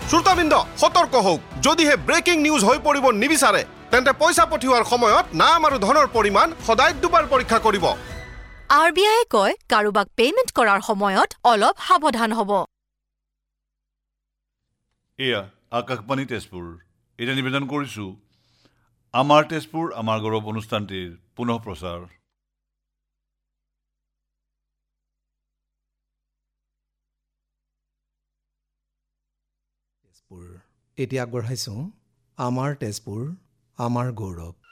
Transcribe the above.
শ্ৰোতাবৃন্দ সতৰ্ক হওক যদিহে ব্ৰেকিং নিউজ হৈ পৰিব নিবিচাৰে তেন্তে পইচা পঠিওৱাৰ সময়ত নাম আৰু ধনৰ পৰিমাণ সদায় দুবাৰ পৰীক্ষা কৰিব RBI কয় কাৰোবাক পেমেন্ট কৰাৰ সময়ত অলপ সাৱধান হ'ব এয়া আকাশবাণী তেজপুৰ এটা নিবেদন কৰিছো আমাৰ তেজপুৰ আমাৰ গৌৰৱ অনুষ্ঠানটিৰ পুনঃ প্ৰচাৰ তেজপুৰ এতিয়া আগবঢ়াইছো আমাৰ তেজপুৰ আমাৰ গৌৰৱ